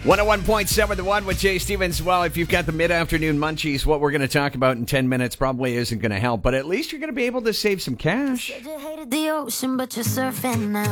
101.7 The One with Jay Stevens. Well, if you've got the mid-afternoon munchies, what we're going to talk about in 10 minutes probably isn't going to help, but at least you're going to be able to save some cash. Said you hated the ocean, but you're surfing now.